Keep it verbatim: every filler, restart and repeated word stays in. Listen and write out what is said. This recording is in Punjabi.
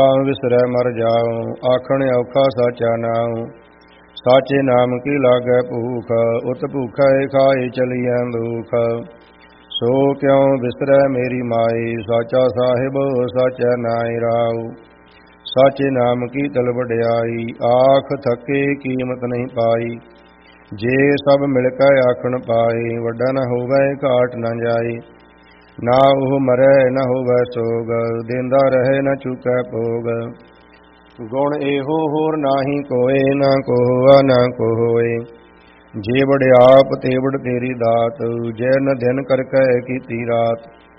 ਵਿਸਰੈ ਮਰ ਜਾਉ, ਆਖਣ ਔਖਾ ਸਾਚਾ ਨਾਉ। ਸਾਚੇ ਨਾਮ ਕੀ ਲਾਗੈ ਭੂਖ, ਉਤ ਭੂਖੈ ਖਾਏ ਚਲੀਐ ਦੁਖ। ਸੋ ਕਿਉ ਵਿਸਰੈ ਮੇਰੀ ਮਾਈ, ਸਾਚਾ ਸਾਹਿਬ ਸਾਚੈ ਨਾਇ ਰਾਉ। ਸਾਚੇ ਨਾਮ ਕੀ ਤਲ ਵਡਿਆਈ, ਆਖ ਥਕੇ ਕੀਮਤ ਨਹੀਂ ਪਾਈ। ਜੇ ਸਭ ਮਿਲ ਕੇ ਆਖਣ ਪਾਏ, ਵੱਡਾ ਨ ਹੋਵੈ ਘਾਟ ਨ ਜਾਏ। ਨਾ ਉਹ ਮਰੈ ਨ ਹੋਵੈ ਸੋਗ, ਦੇਂਦਾ ਰਹੈ ਨ ਚੁਕੈ ਭੋਗ। ਗੁਣ ਇਹੋ ਹੋਰ ਨਾਹੀ ਕੋਇ, ਨਾ ਕੋ ਹੋਆ ਨਾ ਕੋ ਹੋਏ। ਜੇ ਵਡਿਆਪ ਤੇ ਵਡ ਤੇਰੀ ਦਾਤ, ਜੈ ਨ ਦਿਨ ਕਰ ਕੈ ਕੀਤੀ ਰਾਤ।